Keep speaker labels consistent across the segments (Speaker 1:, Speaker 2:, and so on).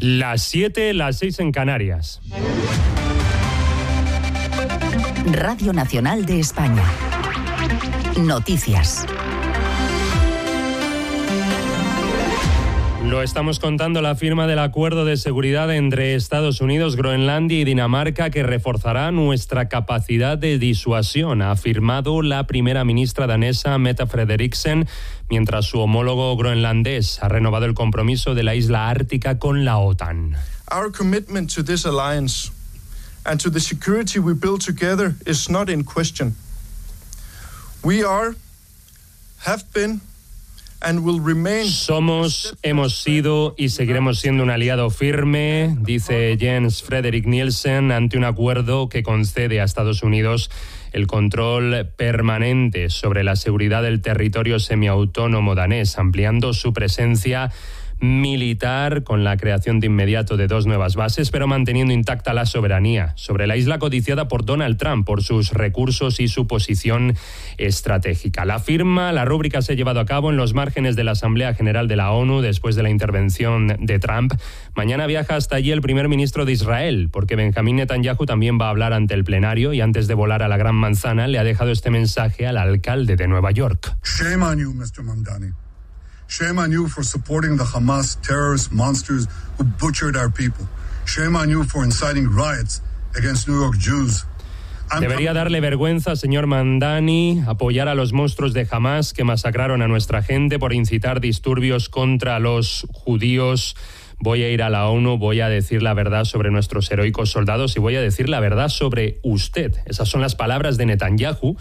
Speaker 1: Las 7, las 6 en Canarias.
Speaker 2: Radio Nacional de España. Noticias.
Speaker 1: Lo estamos contando, la firma del acuerdo de seguridad entre Estados Unidos, Groenlandia y Dinamarca, que reforzará nuestra capacidad de disuasión, ha afirmado la primera ministra danesa Mette Frederiksen, mientras su homólogo groenlandés ha renovado el compromiso de la isla ártica con la OTAN.
Speaker 3: Our commitment to this alliance and to the security we build together is not in question. We are, have been,
Speaker 1: Somos, hemos sido y seguiremos siendo un aliado firme, dice Jens Frederik Nielsen, ante un acuerdo que concede a Estados Unidos el control permanente sobre la seguridad del territorio semiautónomo danés, ampliando su presencia militar con la creación de inmediato de 2 nuevas bases, pero manteniendo intacta la soberanía sobre la isla codiciada por Donald Trump por sus recursos y su posición estratégica. La rúbrica se ha llevado a cabo en los márgenes de la Asamblea General de la ONU después de la intervención de Trump. Mañana viaja hasta allí el primer ministro de Israel, porque Benjamín Netanyahu también va a hablar ante el plenario y antes de volar a la Gran Manzana le ha dejado este mensaje al alcalde de Nueva York.
Speaker 4: Shame on you, Mr. Mamdani. Shame on you for supporting the Hamas terrorist monsters who butchered our people. Shame on you for inciting riots against New York Jews.
Speaker 1: Debería darle vergüenza, señor Mamdani, apoyar a los monstruos de Hamas que masacraron a nuestra gente por incitar disturbios contra los judíos. Voy a ir a la ONU, voy a decir la verdad sobre nuestros heroicos soldados y voy a decir la verdad sobre usted. Esas son las palabras de Netanyahu,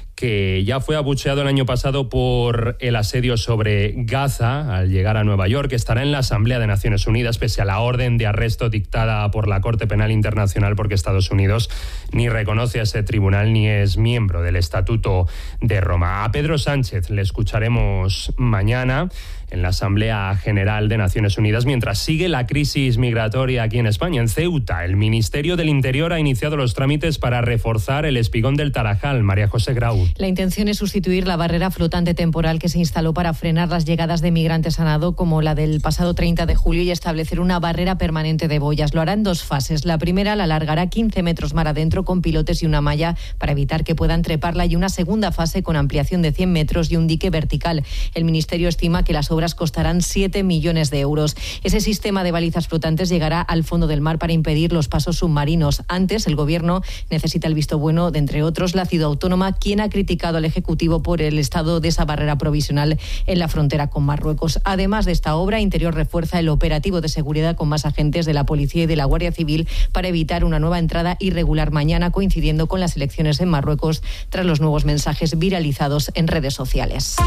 Speaker 1: que ya fue abucheado el año pasado por el asedio sobre Gaza al llegar a Nueva York. Estará en la Asamblea de Naciones Unidas pese a la orden de arresto dictada por la Corte Penal Internacional, porque Estados Unidos ni reconoce a ese tribunal ni es miembro del Estatuto de Roma. A Pedro Sánchez le escucharemos mañana en la Asamblea General de Naciones Unidas, mientras sigue la crisis migratoria aquí en España. En Ceuta, el Ministerio del Interior ha iniciado los trámites para reforzar el espigón del Tarajal. María José Grau.
Speaker 5: La intención es sustituir la barrera flotante temporal que se instaló para frenar las llegadas de migrantes a nado, como la del pasado 30 de julio, y establecer una barrera permanente de boyas. Lo hará en 2 fases. La primera la alargará 15 metros mar adentro con pilotes y una malla para evitar que puedan treparla, y una segunda fase con ampliación de 100 metros y un dique vertical. El Ministerio estima que las obras costarán 7 millones de euros. Ese sistema de balizas flotantes llegará al fondo del mar para impedir los pasos submarinos. Antes, el Gobierno necesita el visto bueno de, entre otros, la Ciudad Autónoma, quien ha criticado al Ejecutivo por el estado de esa barrera provisional en la frontera con Marruecos. Además de esta obra, Interior refuerza el operativo de seguridad con más agentes de la Policía y de la Guardia Civil para evitar una nueva entrada irregular mañana, coincidiendo con las elecciones en Marruecos, tras los nuevos mensajes viralizados en redes sociales.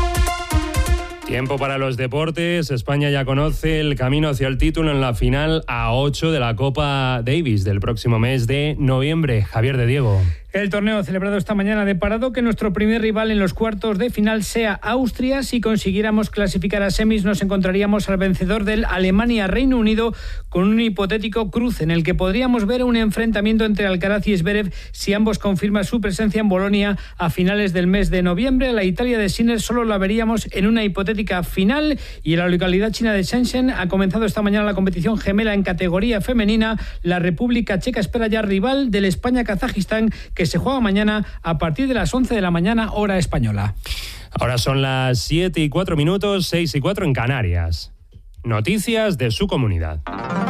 Speaker 1: Tiempo para los deportes. España ya conoce el camino hacia el título en la final A8 de la Copa Davis del próximo mes de noviembre. Javier de Diego.
Speaker 6: El torneo celebrado esta mañana ha deparado que nuestro primer rival en los cuartos de final sea Austria. Si consiguiéramos clasificar a semis, nos encontraríamos al vencedor del Alemania-Reino Unido con un hipotético cruce en el que podríamos ver un enfrentamiento entre Alcaraz y Zverev si ambos confirman su presencia en Bolonia a finales del mes de noviembre. La Italia de Sinner solo la veríamos en una hipotética final, y en la localidad china de Shenzhen ha comenzado esta mañana la competición gemela en categoría femenina. La República Checa espera ya rival del España-Kazajistán, que se juega mañana a partir de las 11 de la mañana, hora española.
Speaker 1: Ahora son las 7:04, 6:04 en Canarias. Noticias de su comunidad.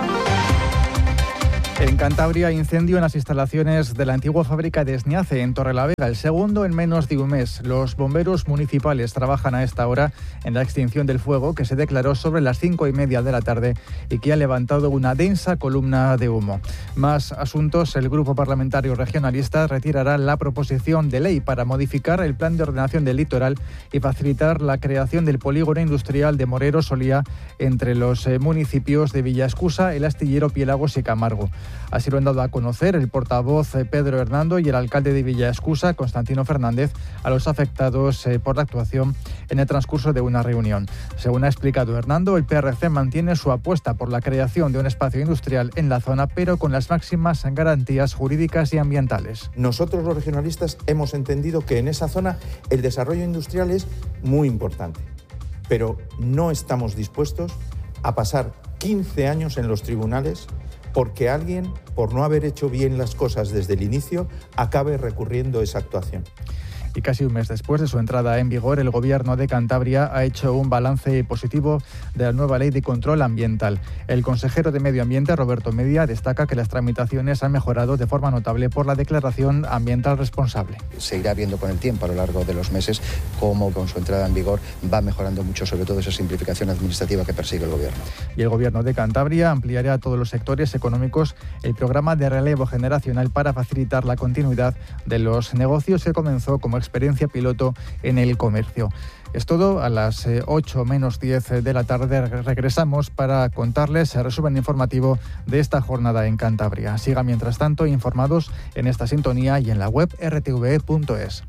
Speaker 7: En Cantabria, incendio en las instalaciones de la antigua fábrica de Esniace, en Torrelavega, el segundo en menos de un mes. Los bomberos municipales trabajan a esta hora en la extinción del fuego, que se declaró sobre las 5:30 de la tarde y que ha levantado una densa columna de humo. Más asuntos. El Grupo Parlamentario Regionalista retirará la proposición de ley para modificar el plan de ordenación del litoral y facilitar la creación del polígono industrial de Morero Solía entre los municipios de Villaescusa, El Astillero, Piélagos y Camargo. Así lo han dado a conocer el portavoz Pedro Hernando y el alcalde de Villaescusa, Constantino Fernández, a los afectados por la actuación en el transcurso de una reunión. Según ha explicado Hernando, el PRC mantiene su apuesta por la creación de un espacio industrial en la zona, pero con las máximas garantías jurídicas y ambientales.
Speaker 8: Nosotros los regionalistas hemos entendido que en esa zona el desarrollo industrial es muy importante, pero no estamos dispuestos a pasar 15 años en los tribunales porque alguien, por no haber hecho bien las cosas desde el inicio, acabe recurriendo esa actuación.
Speaker 7: Y casi un mes después de su entrada en vigor, el Gobierno de Cantabria ha hecho un balance positivo de la nueva Ley de Control Ambiental. El consejero de Medio Ambiente, Roberto Media, destaca que las tramitaciones han mejorado de forma notable por la declaración ambiental responsable.
Speaker 9: Se irá viendo con el tiempo a lo largo de los meses cómo con su entrada en vigor va mejorando mucho, sobre todo esa simplificación administrativa que persigue el Gobierno.
Speaker 7: Y el Gobierno de Cantabria ampliará a todos los sectores económicos el programa de relevo generacional para facilitar la continuidad de los negocios que comenzó como experiencia piloto en el comercio. Es todo. A las 8 menos 10 de la tarde regresamos para contarles el resumen informativo de esta jornada en Cantabria. Sigan mientras tanto informados en esta sintonía y en la web rtve.es.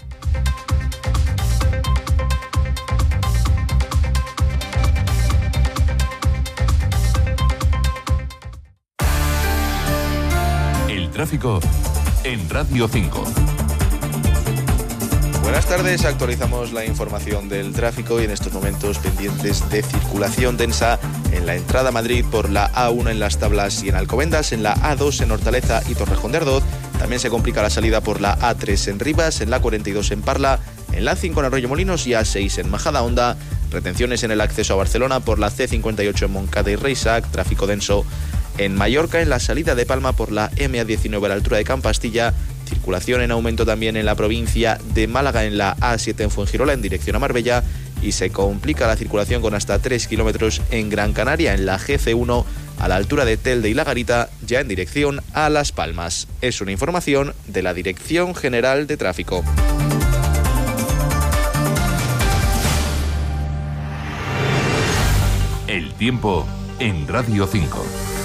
Speaker 10: El tráfico en Radio 5.
Speaker 11: Buenas tardes, actualizamos la información del tráfico y en estos momentos pendientes de circulación densa en la entrada a Madrid por la A1 en Las Tablas y en Alcobendas, en la A2 en Hortaleza y Torrejón de Ardoz. También se complica la salida por la A3 en Rivas, en la 42 en Parla, en la A5 en Arroyomolinos y A6 en Majadahonda. Retenciones en el acceso a Barcelona por la C58 en Montcada y Reixac, tráfico denso en Mallorca, en la salida de Palma por la MA19 a la altura de Campastilla. Circulación en aumento también en la provincia de Málaga en la A7 en Fuengirola en dirección a Marbella y se complica la circulación con hasta 3 kilómetros en Gran Canaria en la GC1 a la altura de Telde y La Garita ya en dirección a Las Palmas. Es una información de la Dirección General de Tráfico.
Speaker 10: El tiempo en Radio 5.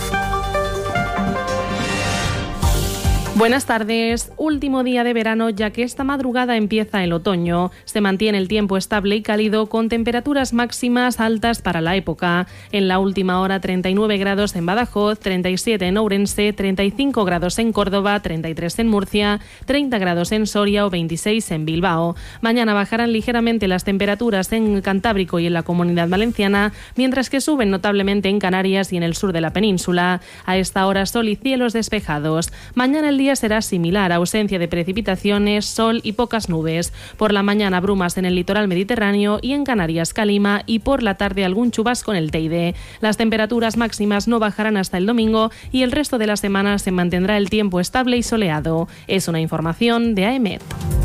Speaker 12: Buenas tardes. Último día de verano, ya que esta madrugada empieza el otoño. Se mantiene el tiempo estable y cálido con temperaturas máximas altas para la época. En la última hora 39 grados en Badajoz, 37 en Ourense, 35 grados en Córdoba, 33 en Murcia, 30 grados en Soria o 26 en Bilbao. Mañana bajarán ligeramente las temperaturas en el Cantábrico y en la Comunidad Valenciana, mientras que suben notablemente en Canarias y en el sur de la península. A esta hora sol y cielos despejados. Mañana el día será similar, ausencia de precipitaciones, sol y pocas nubes. Por la mañana brumas en el litoral mediterráneo y en Canarias calima y por la tarde algún chubasco en el Teide. Las temperaturas máximas no bajarán hasta el domingo y el resto de la semana se mantendrá el tiempo estable y soleado. Es una información de AEMET.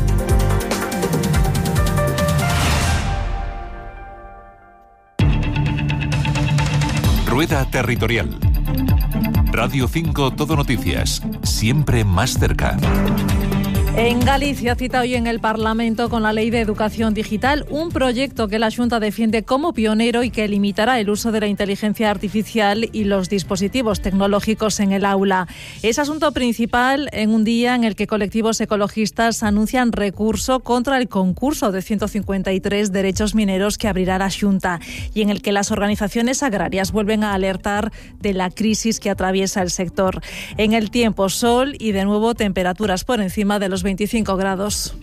Speaker 10: Rueda Territorial. Radio 5 Todo Noticias, siempre más cerca.
Speaker 13: En Galicia cita hoy en el Parlamento con la Ley de Educación Digital, un proyecto que la Xunta defiende como pionero y que limitará el uso de la inteligencia artificial y los dispositivos tecnológicos en el aula. Es asunto principal en un día en el que colectivos ecologistas anuncian recurso contra el concurso de 153 derechos mineros que abrirá la Xunta y en el que las organizaciones agrarias vuelven a alertar de la crisis que atraviesa el sector. En el tiempo, sol y de nuevo temperaturas por encima de los 25 grados.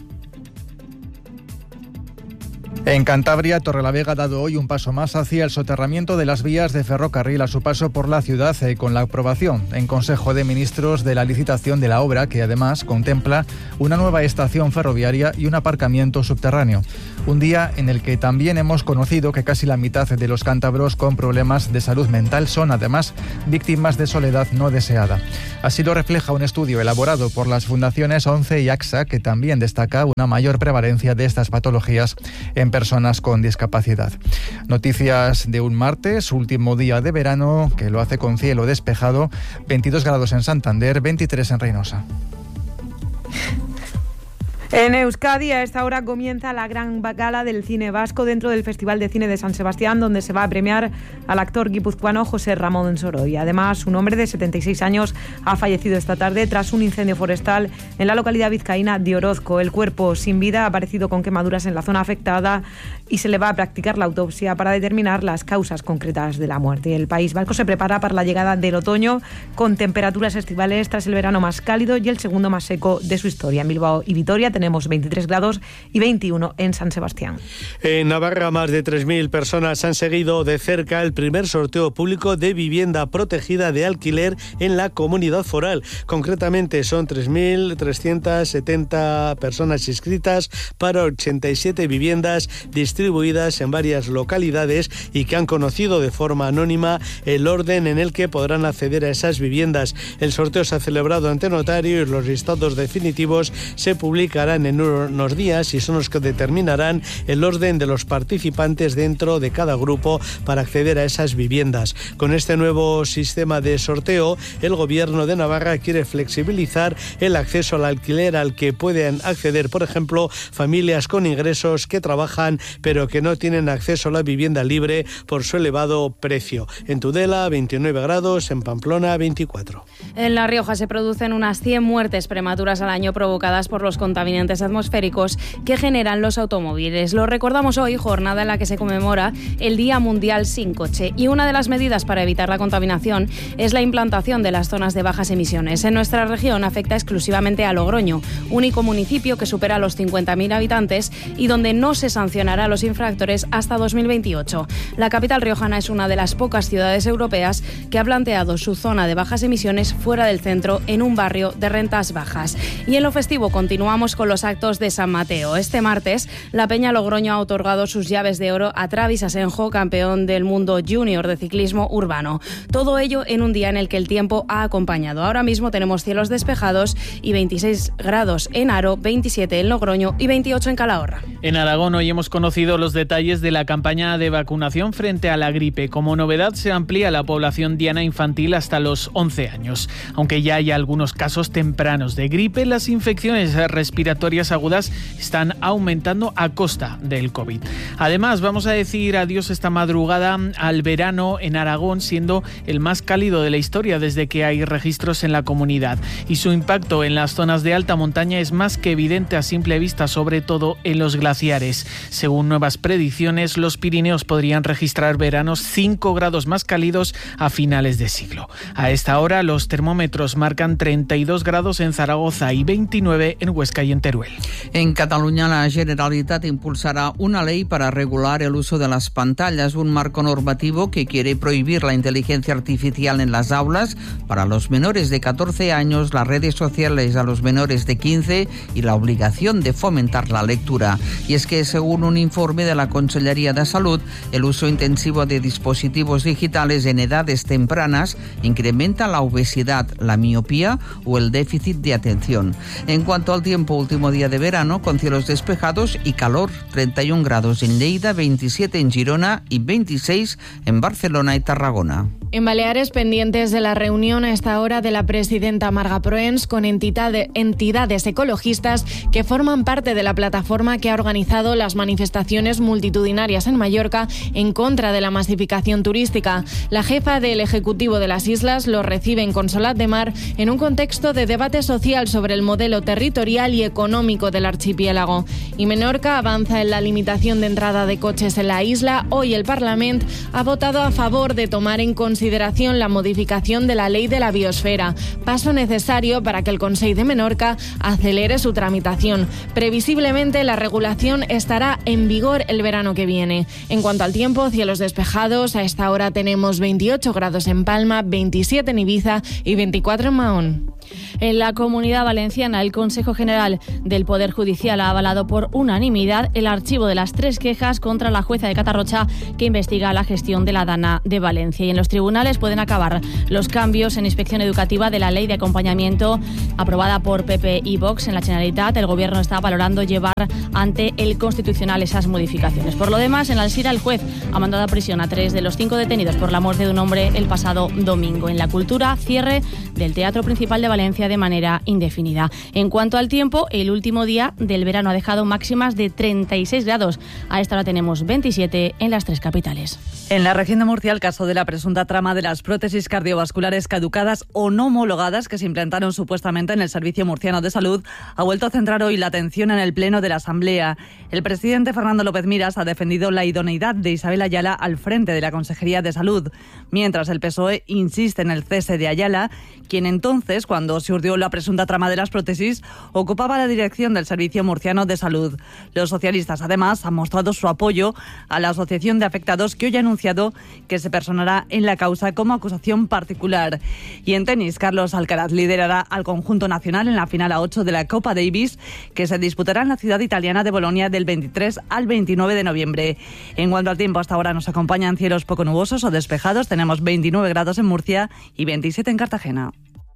Speaker 7: En Cantabria, Torrelavega ha dado hoy un paso más hacia el soterramiento de las vías de ferrocarril a su paso por la ciudad con la aprobación en Consejo de Ministros de la licitación de la obra, que además contempla una nueva estación ferroviaria y un aparcamiento subterráneo. Un día en el que también hemos conocido que casi la mitad de los cántabros con problemas de salud mental son además víctimas de soledad no deseada. Así lo refleja un estudio elaborado por las fundaciones ONCE y AXA, que también destaca una mayor prevalencia de estas patologías en personas con discapacidad. Noticias de un martes, último día de verano, que lo hace con cielo despejado, 22 grados en Santander, 23 en Reynosa.
Speaker 14: En Euskadi a esta hora comienza la gran gala del cine vasco dentro del Festival de Cine de San Sebastián, donde se va a premiar al actor guipuzcoano José Ramón Soroy. Además, un hombre de 76 años ha fallecido esta tarde tras un incendio forestal en la localidad vizcaína de Orozco. El cuerpo sin vida ha aparecido con quemaduras en la zona afectada y se le va a practicar la autopsia para determinar las causas concretas de la muerte. El País Vasco se prepara para la llegada del otoño con temperaturas estivales tras el verano más cálido y el segundo más seco de su historia. En Bilbao y Vitoria tenemos 23 grados y 21 en San Sebastián.
Speaker 15: En Navarra, más de 3.000 personas han seguido de cerca el primer sorteo público de vivienda protegida de alquiler en la comunidad foral. Concretamente son 3.370 personas inscritas para 87 viviendas distribuidas en varias localidades y que han conocido de forma anónima el orden en el que podrán acceder a esas viviendas. El sorteo se ha celebrado ante notario y los listados definitivos se publicarán en unos días y son los que determinarán el orden de los participantes dentro de cada grupo para acceder a esas viviendas. Con este nuevo sistema de sorteo, el Gobierno de Navarra quiere flexibilizar el acceso al alquiler al que pueden acceder, por ejemplo, familias con ingresos que trabajan pero que no tienen acceso a la vivienda libre por su elevado precio. En Tudela, 29 grados, en Pamplona, 24.
Speaker 16: En La Rioja se producen unas 100 muertes prematuras al año provocadas por los contaminantes atmosféricos que generan los automóviles. Lo recordamos hoy, jornada en la que se conmemora el Día Mundial Sin Coche. Y una de las medidas para evitar la contaminación es la implantación de las zonas de bajas emisiones. En nuestra región afecta exclusivamente a Logroño, único municipio que supera los 50.000 habitantes y donde no se sancionará a los infractores hasta 2028. La capital riojana es una de las pocas ciudades europeas que ha planteado su zona de bajas emisiones fuera del centro, en un barrio de rentas bajas. Y en lo festivo continuamos con los actos de San Mateo. Este martes, la Peña Logroño ha otorgado sus llaves de oro a Travis Asenjo, campeón del mundo junior de ciclismo urbano. Todo ello en un día en el que el tiempo ha acompañado. Ahora mismo tenemos cielos despejados y 26 grados en Haro, 27 en Logroño y 28 en Calahorra.
Speaker 17: En Aragón hoy hemos conocido los detalles de la campaña de vacunación frente a la gripe. Como novedad, se amplía la población diana infantil hasta los 11 años. Aunque ya hay algunos casos tempranos de gripe, las infecciones respiratorias agudas están aumentando a costa del COVID. Además, vamos a decir adiós esta madrugada al verano en Aragón, siendo el más cálido de la historia desde que hay registros en la comunidad. Y su impacto en las zonas de alta montaña es más que evidente a simple vista, sobre todo en los glaciares. Según nuevas predicciones, los Pirineos podrían registrar veranos 5 grados más cálidos a finales de siglo. A esta hora, los termómetros marcan 32 grados en Zaragoza y 29 en Huesca y en Teruel.
Speaker 18: En Cataluña, la Generalitat impulsará una ley para regular el uso de las pantallas, un marco normativo que quiere prohibir la inteligencia artificial en las aulas para los menores de 14 años, las redes sociales a los menores de 15 y la obligación de fomentar la lectura. Y es que, según un informe de la Consellería de Salud, el uso intensivo de dispositivos digitales en edades tempranas incrementa la obesidad, la miopía o el déficit de atención. En cuanto al tiempo, último día de verano con cielos despejados y calor, 31 grados en Lleida, 27 en Girona y 26 en Barcelona y Tarragona.
Speaker 5: En Baleares, pendientes de la reunión a esta hora de la presidenta Marga Proens con entidades ecologistas que forman parte de la plataforma que ha organizado las manifestaciones multitudinarias en Mallorca en contra de la masificación turística. La jefa del Ejecutivo de las Islas lo recibe en Consolat de Mar en un contexto de debate social sobre el modelo territorial y económico del archipiélago. Y Menorca avanza en la limitación de entrada de coches en la isla. Hoy el Parlamento ha votado a favor de tomar en consideración la modificación de la Ley de la Biosfera, paso necesario para que el Consell de Menorca acelere su tramitación. Previsiblemente la regulación estará en vigor el verano que viene. En cuanto al tiempo, cielos despejados. A esta hora tenemos 28 grados en Palma, 27 en Ibiza y 24 en Mahón.
Speaker 16: En la Comunidad Valenciana, el Consejo General del Poder Judicial ha avalado por unanimidad el archivo de las 3 quejas contra la jueza de Catarrocha que investiga la gestión de la Dana de Valencia. Y en los tribunales pueden acabar los cambios en inspección educativa de la ley de acompañamiento aprobada por PP y Vox en la Generalitat. El Gobierno está valorando llevar ante el Constitucional esas modificaciones. Por lo demás, en Alsira, el juez ha mandado a prisión a 3 de los 5 detenidos por la muerte de un hombre el pasado domingo. En la cultura, cierre del Teatro Principal de Valencia de manera indefinida. En cuanto al tiempo, el último día del verano ha dejado máximas de 36 grados. A esta hora tenemos 27 en las 3 capitales.
Speaker 19: En la región de Murcia, el caso de la presunta trama de las prótesis cardiovasculares caducadas o no homologadas que se implantaron supuestamente en el Servicio Murciano de Salud ha vuelto a centrar hoy la atención en el Pleno de la Asamblea. El presidente Fernando López Miras ha defendido la idoneidad de Isabel Ayala al frente de la Consejería de Salud, mientras el PSOE insiste en el cese de Ayala, quien entonces, cuando cuando se urdió la presunta trama de las prótesis, ocupaba la dirección del Servicio Murciano de Salud. Los socialistas, además, han mostrado su apoyo a la Asociación de Afectados, que hoy ha anunciado que se personará en la causa como acusación particular. Y en tenis, Carlos Alcaraz liderará al conjunto nacional en la final A8 de la Copa Davis, que se disputará en la ciudad italiana de Bolonia del 23 al 29 de noviembre. En cuanto al tiempo, hasta ahora nos acompañan cielos poco nubosos o despejados. Tenemos 29 grados en Murcia y 27 en Cartagena.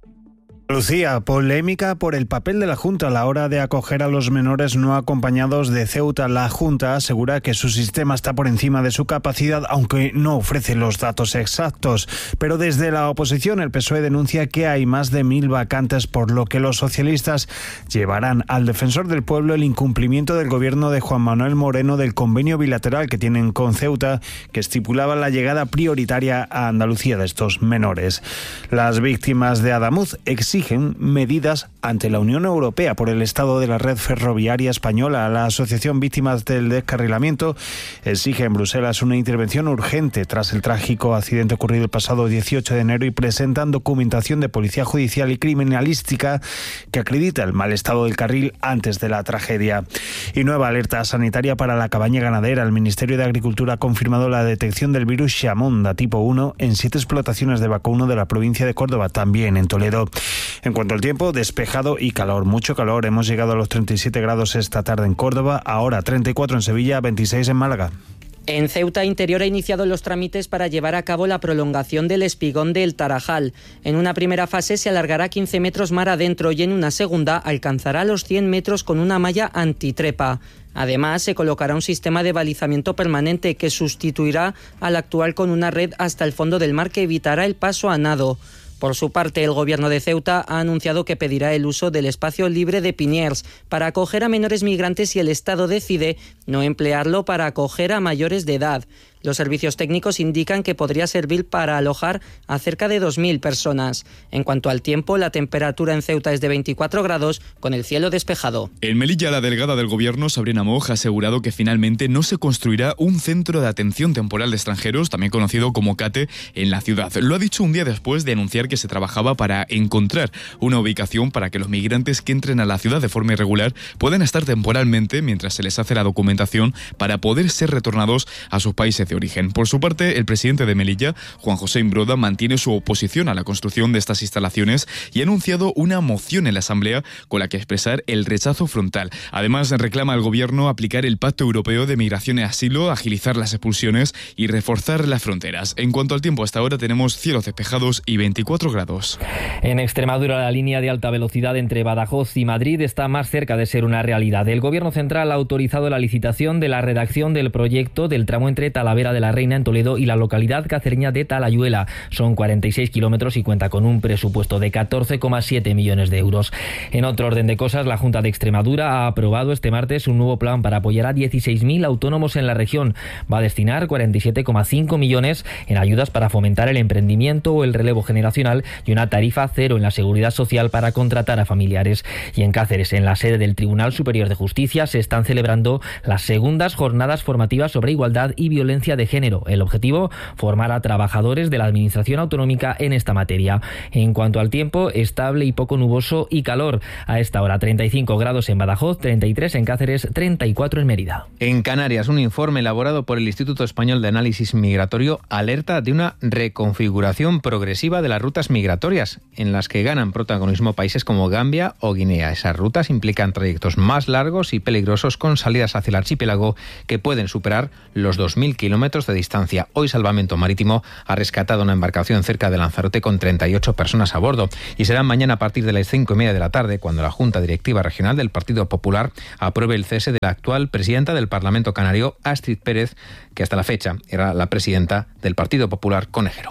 Speaker 20: Lucía, polémica por el papel de la Junta a la hora de acoger a los menores no acompañados de Ceuta. La Junta asegura que su sistema está por encima de su capacidad, aunque no ofrece los datos exactos. Pero desde la oposición, el PSOE denuncia que hay más de 1.000 vacantes, por lo que los socialistas llevarán al Defensor del Pueblo el incumplimiento del gobierno de Juan Manuel Moreno del convenio bilateral que tienen con Ceuta, que estipulaba la llegada prioritaria a Andalucía de estos menores. Las víctimas de Adamuz exigen medidas ante la Unión Europea por el estado de la red ferroviaria española. La Asociación Víctimas del Descarrilamiento exige en Bruselas una intervención urgente tras el trágico accidente ocurrido el pasado 18 de enero y presentan documentación de policía judicial y criminalística que acredita el mal estado del carril antes de la tragedia. Y nueva alerta sanitaria para la cabaña ganadera. El Ministerio de Agricultura ha confirmado la detección del virus Chamonda tipo 1 en 7 explotaciones de vacuno de la provincia de Córdoba, también en Toledo. En cuanto al tiempo, despejado y calor, mucho calor. Hemos llegado a los 37 grados esta tarde en Córdoba, ahora 34 en Sevilla, 26 en Málaga.
Speaker 21: En Ceuta Interior ha iniciado los trámites para llevar a cabo la prolongación del espigón del Tarajal. En una primera fase se alargará 15 metros mar adentro y en una segunda alcanzará los 100 metros con una malla antitrepa. Además, se colocará un sistema de balizamiento permanente que sustituirá al actual con una red hasta el fondo del mar que evitará el paso a nado. Por su parte, el Gobierno de Ceuta ha anunciado que pedirá el uso del espacio libre de Piniers para acoger a menores migrantes si el Estado decide no emplearlo para acoger a mayores de edad. Los servicios técnicos indican que podría servir para alojar a cerca de 2.000 personas. En cuanto al tiempo, la temperatura en Ceuta es de 24 grados, con el cielo despejado.
Speaker 22: En Melilla, la delegada del Gobierno, Sabrina Moj, ha asegurado que finalmente no se construirá un centro de atención temporal de extranjeros, también conocido como CATE, en la ciudad. Lo ha dicho un día después de anunciar que se trabajaba para encontrar una ubicación para que los migrantes que entren a la ciudad de forma irregular puedan estar temporalmente mientras se les hace la documentación para poder ser retornados a sus países de origen. Por su parte, el presidente de Melilla, Juan José Imbroda, mantiene su oposición a la construcción de estas instalaciones y ha anunciado una moción en la Asamblea con la que expresar el rechazo frontal. Además, reclama al Gobierno aplicar el Pacto Europeo de Migración y Asilo, agilizar las expulsiones y reforzar las fronteras. En cuanto al tiempo, hasta ahora tenemos cielos despejados y 24 grados.
Speaker 23: En Extremadura, la línea de alta velocidad entre Badajoz y Madrid está más cerca de ser una realidad. El Gobierno central ha autorizado la licitación de la redacción del proyecto del tramo entre Talavera de la Reina en Toledo y la localidad cacereña de Talayuela. Son 46 kilómetros y cuenta con un presupuesto de 14,7 millones de euros. En otro orden de cosas, la Junta de Extremadura ha aprobado este martes un nuevo plan para apoyar a 16.000 autónomos en la región. Va a destinar 47,5 millones en ayudas para fomentar el emprendimiento o el relevo generacional y una tarifa cero en la seguridad social para contratar a familiares. Y en Cáceres, en la sede del Tribunal Superior de Justicia, se están celebrando las segundas jornadas formativas sobre igualdad y violencia de género. El objetivo, formar a trabajadores de la Administración Autonómica en esta materia. En cuanto al tiempo, estable y poco nuboso y calor. A esta hora 35 grados en Badajoz, 33 en Cáceres, 34 en Mérida.
Speaker 24: En Canarias, un informe elaborado por el Instituto Español de Análisis Migratorio alerta de una reconfiguración progresiva de las rutas migratorias, en las que ganan protagonismo países como Gambia o Guinea. Esas rutas implican trayectos más largos y peligrosos con salidas hacia el archipiélago que pueden superar los 2.000 kilómetros de distancia. Hoy Salvamento Marítimo ha rescatado una embarcación cerca de Lanzarote con 38 personas a bordo y será mañana a partir de las 5:30 de la tarde cuando la Junta Directiva Regional del Partido Popular apruebe el cese de la actual presidenta del Parlamento Canario, Astrid Pérez, que hasta la fecha era la presidenta del Partido Popular Conejero.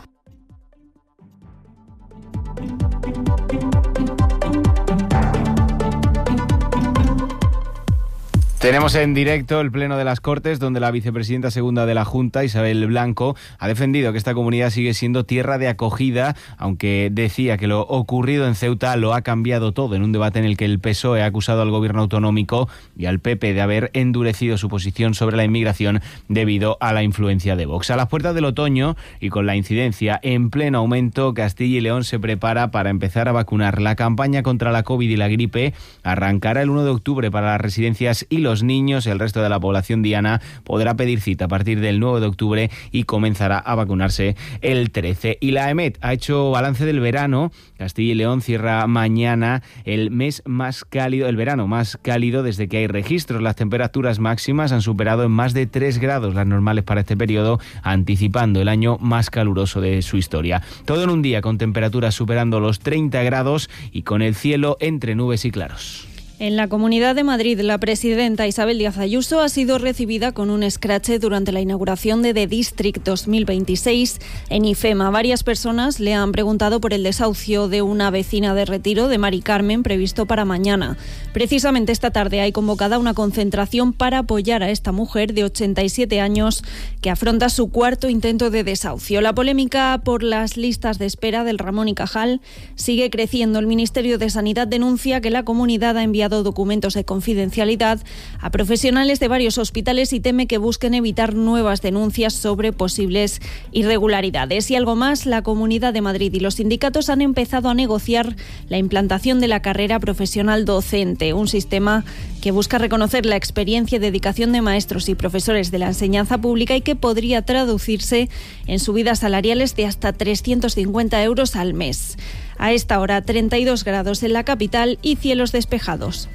Speaker 2: Tenemos en directo el Pleno de las Cortes, donde la vicepresidenta segunda de la Junta, Isabel Blanco, ha defendido que esta comunidad sigue siendo tierra de acogida, aunque decía que lo ocurrido en Ceuta lo ha cambiado todo, en un debate en el que el PSOE ha acusado al gobierno autonómico y al PP de haber endurecido su posición sobre la inmigración debido a la influencia de Vox. A las puertas del otoño y con la incidencia en pleno aumento, Castilla y León se prepara para empezar a vacunar. La campaña contra la COVID y la gripe arrancará el 1 de octubre para las residencias y los niños. El resto de la población diana podrá pedir cita a partir del 9 de octubre y comenzará a vacunarse el 13. Y la EMET ha hecho balance del verano. Castilla y León cierra mañana el verano más cálido desde que hay registros. Las temperaturas máximas han superado en más de 3 grados las normales para este periodo, anticipando el año más caluroso de su historia. Todo en un día con temperaturas superando los 30 grados y con el cielo entre nubes y claros.
Speaker 3: En la Comunidad de Madrid, la presidenta Isabel Díaz Ayuso ha sido recibida con un escrache durante la inauguración de The District 2026 en IFEMA. Varias personas le han preguntado por el desahucio de una vecina de Retiro, de Mari Carmen, previsto para mañana. Precisamente esta tarde hay convocada una concentración para apoyar a esta mujer de 87 años que afronta su cuarto intento de desahucio. La polémica por las listas de espera del Ramón y Cajal sigue creciendo. El Ministerio de Sanidad denuncia que la comunidad ha enviado documentos de confidencialidad a profesionales de varios hospitales y teme que busquen evitar nuevas denuncias sobre posibles irregularidades. Y algo más, la Comunidad de Madrid y los sindicatos han empezado a negociar la implantación de la carrera profesional docente, un sistema que busca reconocer la experiencia y dedicación de maestros y profesores de la enseñanza pública y que podría traducirse en subidas salariales de hasta 350 euros al mes. A esta hora, 32 grados en la capital y cielos despejados.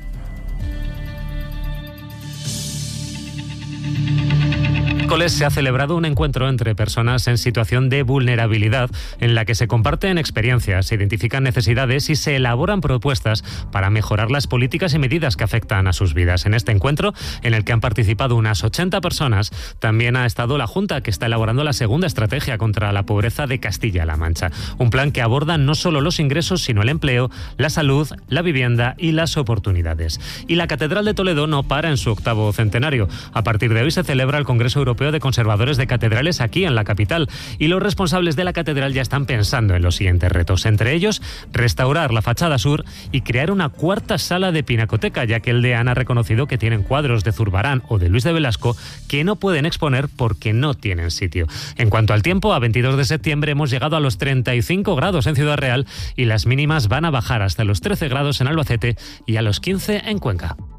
Speaker 4: Se ha celebrado un encuentro entre personas en situación de vulnerabilidad en la que se comparten experiencias, se identifican necesidades y se elaboran propuestas para mejorar las políticas y medidas que afectan a sus vidas. En este encuentro, en el que han participado unas 80 personas, también ha estado la Junta, que está elaborando la segunda estrategia contra la pobreza de Castilla-La Mancha. Un plan que aborda no solo los ingresos, sino el empleo, la salud, la vivienda y las oportunidades. Y la Catedral de Toledo no para en su 8º centenario. A partir de hoy se celebra el Congreso Europeo de Conservadores de Catedrales aquí en la capital y los responsables de la catedral ya están pensando en los siguientes retos, entre ellos restaurar la fachada sur y crear una 4ª sala de pinacoteca, ya que el deán ha reconocido que tienen cuadros de Zurbarán o de Luis de Velasco que no pueden exponer porque no tienen sitio. En cuanto al tiempo, a 22 de septiembre hemos llegado a los 35 grados en Ciudad Real y las mínimas van a bajar hasta los 13 grados en Albacete y a los 15 en Cuenca.